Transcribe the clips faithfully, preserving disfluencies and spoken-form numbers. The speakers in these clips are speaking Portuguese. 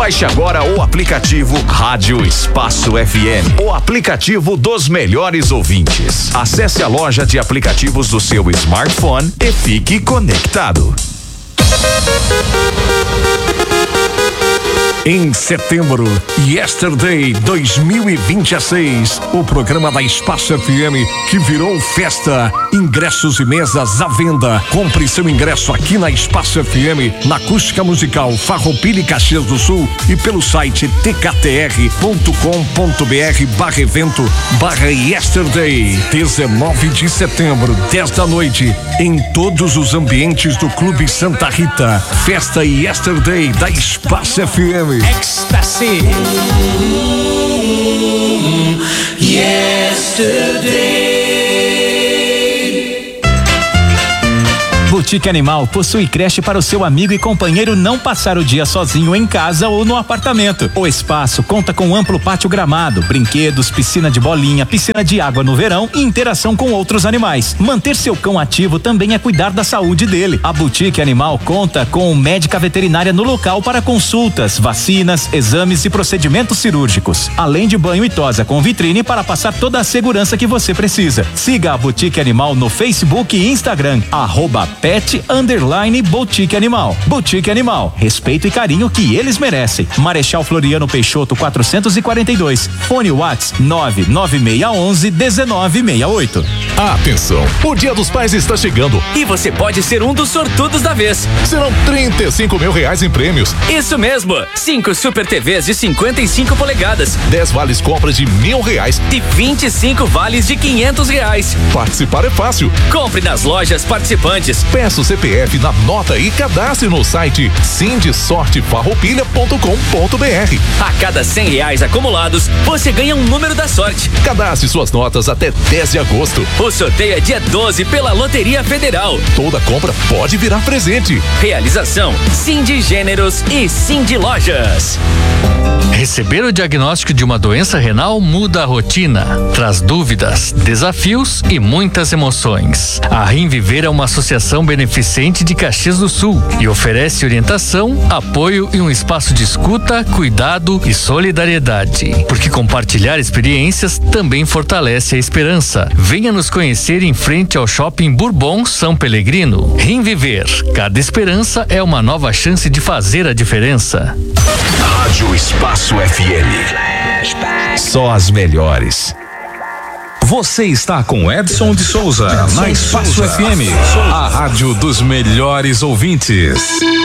Baixe agora o aplicativo Rádio Espaço F M, o aplicativo dos melhores ouvintes. Acesse a loja de aplicativos do seu smartphone e fique conectado. Em setembro, Yesterday dois mil e vinte e seis, o programa da Espaço F M que virou festa. Ingressos e mesas à venda. Compre seu ingresso aqui na Espaço F M, na Acústica Musical Farroupilha e Caxias do Sul e pelo site t k t r ponto com ponto b r barra evento barra Yesterday. dezenove de setembro, dez da noite, em todos os ambientes do Clube Santa Rita. Festa Yesterday da Espaço F M. Ecstasy. Yesterday. Boutique Animal possui creche para o seu amigo e companheiro não passar o dia sozinho em casa ou no apartamento. O espaço conta com amplo pátio gramado, brinquedos, piscina de bolinha, piscina de água no verão e interação com outros animais. Manter seu cão ativo também é cuidar da saúde dele. A Boutique Animal conta com médica veterinária no local para consultas, vacinas, exames e procedimentos cirúrgicos, além de banho e tosa com vitrine para passar toda a segurança que você precisa. Siga a Boutique Animal no Facebook e Instagram, arroba Pet Underline Boutique Animal. Boutique Animal, respeito e carinho que eles merecem. Marechal Floriano Peixoto quatrocentos e quarenta e dois. Fone Whats nove nove seis um um, um nove seis oito. Atenção, o Dia dos Pais está chegando e você pode ser um dos sortudos da vez. Serão trinta e cinco mil reais em prêmios. Isso mesmo, cinco Super T Vs de cinquenta e cinco polegadas, dez vales compras de mil reais e vinte e cinco vales de quinhentos reais. Participar é fácil. Compre nas lojas participantes. Peça o C P F na nota e cadastre no site sind sorte farroupilha ponto com ponto b r. A cada cem reais acumulados, você ganha um número da sorte. Cadastre suas notas até dez de agosto. O sorteio é dia doze pela Loteria Federal. Toda compra pode virar presente. Realização Sind Gêneros e Sind Lojas. Receber o diagnóstico de uma doença renal muda a rotina, traz dúvidas, desafios e muitas emoções. A Rinviver é uma associação beneficente de Caxias do Sul e oferece orientação, apoio e um espaço de escuta, cuidado e solidariedade. Porque compartilhar experiências também fortalece a esperança. Venha nos conhecer em frente ao Shopping Bourbon São Pelegrino. Rinviver, cada esperança é uma nova chance de fazer a diferença. Rádio Espaço F M. Só as melhores. Você está com Edson de Souza na Espaço F M, a rádio dos melhores ouvintes.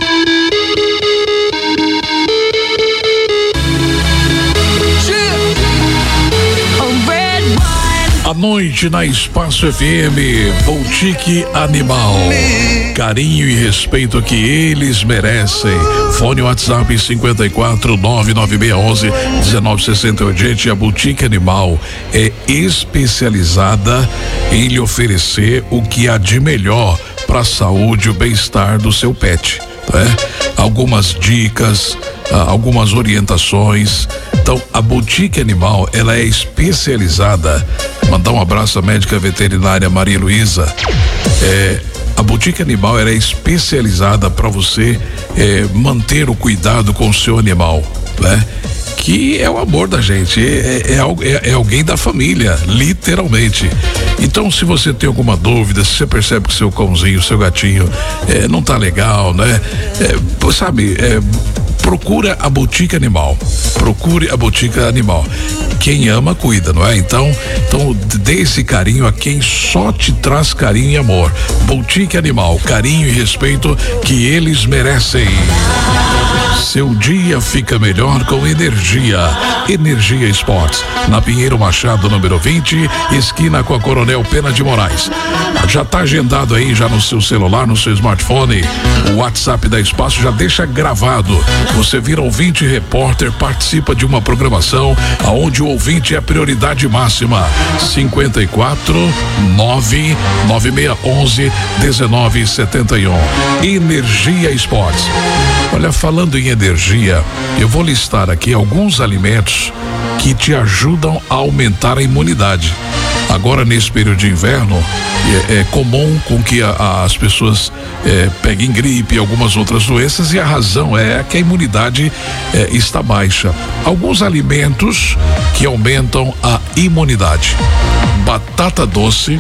À noite na Espaço F M, Boutique Animal. Carinho e respeito que eles merecem. Fone WhatsApp cinquenta e quatro, nove nove seis um um, um nove seis oito. Gente, a Boutique Animal é especializada em lhe oferecer o que há de melhor para a saúde e o bem-estar do seu pet, né? Algumas dicas, algumas orientações. Então, a Boutique Animal, ela é especializada. Mandar um abraço à médica veterinária Maria Luísa. É, a Boutique Animal, ela é especializada para você é, manter o cuidado com o seu animal, né? Que é o amor da gente, é, é, é, é alguém da família, literalmente. Então, se você tem alguma dúvida, se você percebe que seu cãozinho, seu gatinho é, não tá legal, né? É, sabe, é, procura a Boutique Animal. Procure a Boutique Animal. Quem ama, cuida, não é? Então, então dê esse carinho a quem só te traz carinho e amor. Boutique Animal, carinho e respeito que eles merecem. Seu dia fica melhor com energia. Energia Esportes, na Pinheiro Machado, número vinte, esquina com a Coronel Pena de Moraes. Já tá agendado aí, já no seu celular, no seu smartphone, o WhatsApp da Espaço já deixa gravado. Você vira ouvinte repórter, participa de uma programação aonde o ouvinte é a prioridade máxima. cinquenta e quatro, nove nove seis um um, um nove sete um. Energia Esportes. Olha, falando em energia, eu vou listar aqui alguns alimentos que te ajudam a aumentar a imunidade. Agora, nesse período de inverno, é, é comum com que a, as pessoas é, peguem gripe e algumas outras doenças, e a razão é que a imunidade é, está baixa. Alguns alimentos que aumentam a imunidade: batata doce,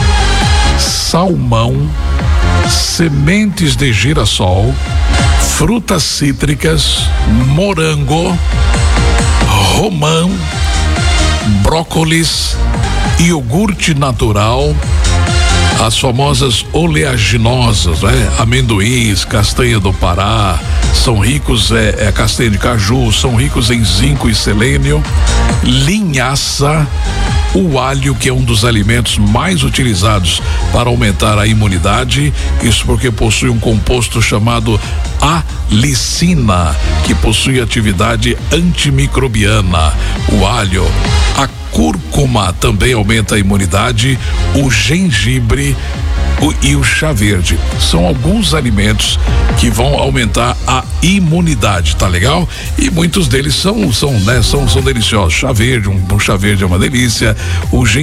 salmão, sementes de girassol, frutas cítricas, morango, romã, brócolis, iogurte natural, as famosas oleaginosas, né? Amendoins, castanha do Pará, são ricos, é, é castanha de caju, são ricos em zinco e selênio, linhaça, o alho, que é um dos alimentos mais utilizados para aumentar a imunidade, isso porque possui um composto chamado alicina, que possui atividade antimicrobiana. O alho, a cúrcuma também aumenta a imunidade, o gengibre o, e o chá verde são alguns alimentos que vão aumentar a imunidade, tá legal? E muitos deles são, são, né, são, são deliciosos. Chá verde, um, um chá verde é uma delícia. O